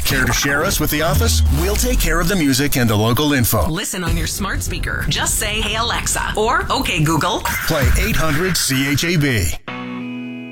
Care to share us with the office? We'll take care of the music and the local info. Listen on your smart speaker. Just say, "Hey Alexa," or "Okay Google." Play 800 CHAB.